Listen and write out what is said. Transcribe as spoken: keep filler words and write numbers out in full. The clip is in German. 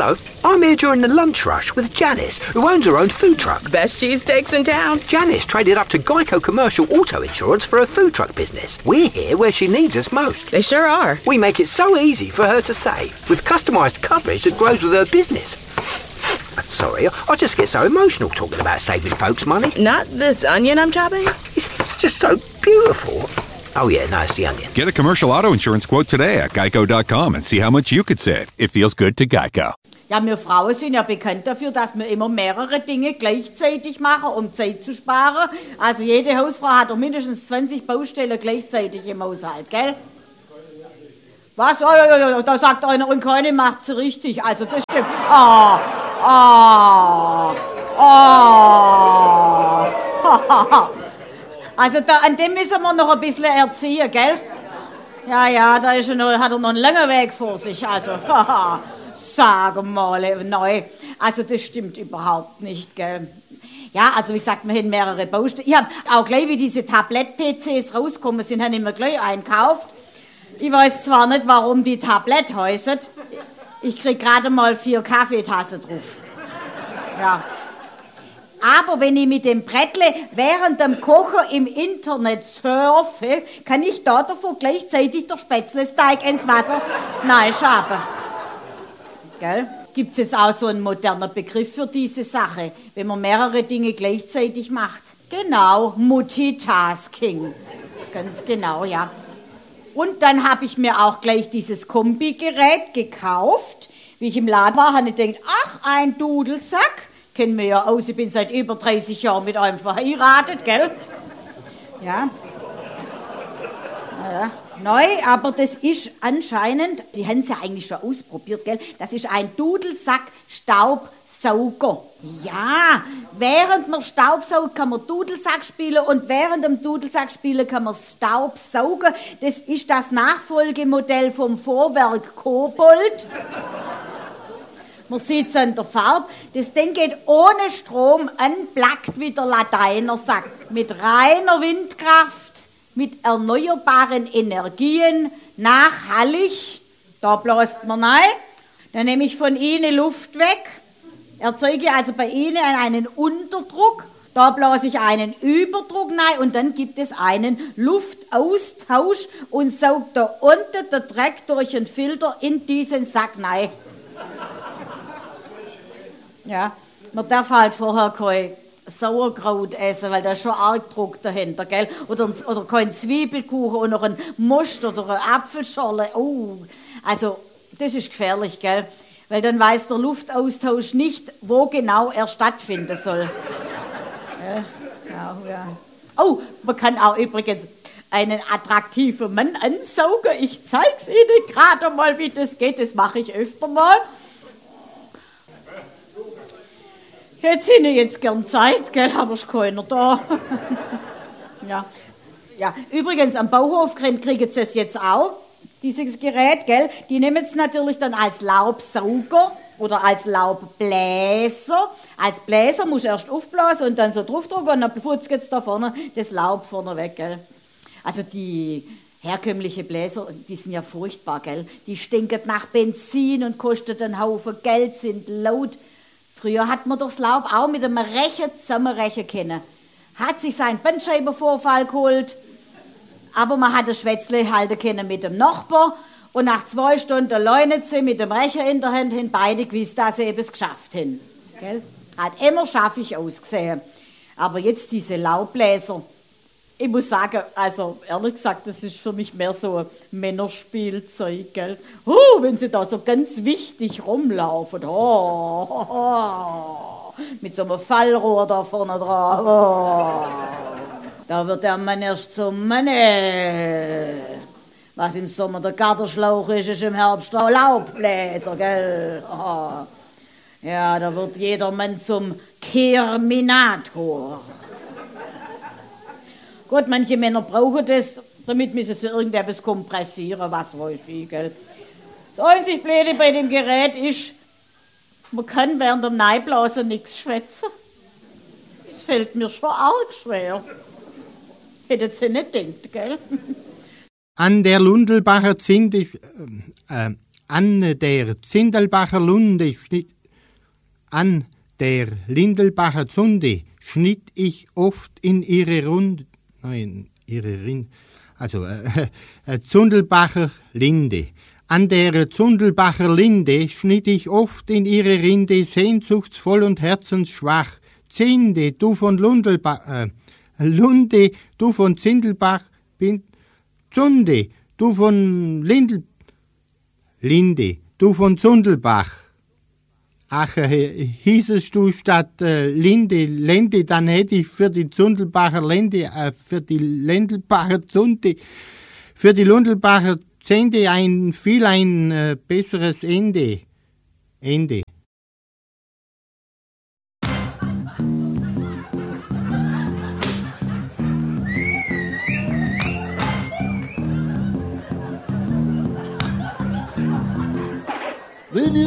Hello, I'm here during the lunch rush with Janice, who owns her own food truck. Best cheesesteaks in town. Janice traded up to Geico Commercial Auto Insurance for her food truck business. We're here where she needs us most. They sure are. We make it so easy for her to save, with customised coverage that grows with her business. Sorry, I just get so emotional talking about saving folks money. Not this onion I'm chopping? It's, it's just so beautiful. Oh yeah, no, it's the onion. Get a commercial auto insurance quote today at geico dot com and see how much you could save. It feels good to Geico. Ja, wir Frauen sind ja bekannt dafür, dass wir immer mehrere Dinge gleichzeitig machen, um Zeit zu sparen. Also jede Hausfrau hat doch mindestens zwanzig Baustellen gleichzeitig im Haushalt, gell? Was? Oh, ja, ja, da sagt einer, und keine macht sie richtig. Also das stimmt. Ah, ah, ah. Also da, an dem müssen wir noch ein bisschen erziehen, gell? Ja, ja, da ist er noch, hat er noch einen langen Weg vor sich. Also, haha. Sag mal, neu. Also das stimmt überhaupt nicht, gell? Ja, also wie gesagt, wir haben mehrere Baustellen. Ich habe auch gleich, wie diese Tablett-P Cs rausgekommen sind, haben wir gleich einkauft. Ich weiß zwar nicht, warum die Tablett heißen. Ich krieg gerade mal vier Kaffeetassen drauf. Ja. Aber wenn ich mit dem Brettle während dem Kochen im Internet surfe, kann ich da davor gleichzeitig der Spätzlesteig ins Wasser reinschaben. Gell? Gibt es jetzt auch so einen modernen Begriff für diese Sache, wenn man mehrere Dinge gleichzeitig macht? Genau, Multitasking. Ganz genau, ja. Und dann habe ich mir auch gleich dieses Kombigerät gekauft. Wie ich im Laden war, habe ich gedacht, ach, ein Dudelsack. Kennen wir ja aus, ich bin seit über dreißig Jahren mit einem verheiratet, gell? Ja. Ja. Neu, aber das ist anscheinend, Sie haben es ja eigentlich schon ausprobiert, gell? Das ist ein Dudelsack-Staubsauger. Ja, während man Staubsaugt, kann man Dudelsack spielen und während dem Dudelsack spielen kann man Staub saugen. Das ist das Nachfolgemodell vom Vorwerk Kobold. Man sieht es an der Farbe. Das Ding geht ohne Strom, unplugged wie der Lateiner sagt. Mit reiner Windkraft, mit erneuerbaren Energien, nachhaltig. Da bläst man rein. Dann nehme ich von Ihnen Luft weg. Erzeuge also bei Ihnen einen Unterdruck. Da blase ich einen Überdruck rein und dann gibt es einen Luftaustausch und saugt da unten der Dreck durch den Filter in diesen Sack rein. Ja, man darf halt vorher kein Sauerkraut essen, weil da ist schon arg Druck dahinter, gell? Oder, oder kein Zwiebelkuchen und noch ein Most oder eine Apfelschorle. Oh, also das ist gefährlich, gell? Weil dann weiß der Luftaustausch nicht, wo genau er stattfinden soll. Ja, ja, ja. Oh, man kann auch übrigens einen attraktiven Mann ansaugen. Ich zeig's Ihnen gerade mal, wie das geht. Das mache ich öfter mal. Jetzt hätte ich jetzt gern Zeit, gell, aber ist keiner da. ja. ja, übrigens, am Bauhof kriegen sie es jetzt auch, dieses Gerät, gell. Die nehmen es natürlich dann als Laubsauger oder als Laubbläser. Als Bläser musst du erst aufblasen und dann so draufdrücken und dann futzt es da vorne das Laub vorne weg, gell. Also die herkömmliche Bläser, die sind ja furchtbar, gell. Die stinken nach Benzin und kosten einen Haufen Geld, sind laut. Früher hat man doch das Laub auch mit einem Rechen zusammenrechen können. Hat sich seinen Bandscheibenvorfall geholt, aber man hat das Schwätzle halten können mit dem Nachbar und nach zwei Stunden leunet sie mit dem Rechen in der Hand hin, beide gewiss, dass sie es geschafft haben. Gell? Hat immer schaffig ausgesehen. Aber jetzt diese Laubbläser, ich muss sagen, also ehrlich gesagt, das ist für mich mehr so ein Männerspielzeug, gell? Oh, wenn sie da so ganz wichtig rumlaufen, oh, oh, oh, mit so einem Fallrohr da vorne dran, oh, da wird der Mann erst zum Mann. Was im Sommer der Gartenschlauch ist, ist im Herbst der Laubbläser, gell? Oh. Ja, da wird jeder Mann zum Terminator. Gut, manche Männer brauchen das, damit müssen sie irgendetwas kompressieren, was weiß ich, gell. Das einzig Blöde bei dem Gerät ist, man kann während dem Neiblasen nichts schwätzen. Das fällt mir schon arg schwer. Hättet ihr nicht gedacht, gell? An der Lundelbacher Zind ist, äh, An der Zindelbacher Lunde schnitt, an der Lindelbacher Zunde schnitt ich oft in ihre Runde, nein, ihre Rinde, also äh, äh, Zundelbacher Linde. An der Zundelbacher Linde schnitt ich oft in ihre Rinde, sehnsuchtsvoll und herzensschwach. Zinde, du von Lundelbach, äh, Lunde, du von Zindelbach, bin, Zunde, du von Lindel, Linde, du von Zundelbach. Ach, äh, hießest du statt äh, Linde, Lende, dann hätte ich für die Zundelbacher Lende, äh, für die Lendelbacher Zunde, für die Lundelbacher Zende ein viel ein äh, besseres Ende. Ende. Wenn ihr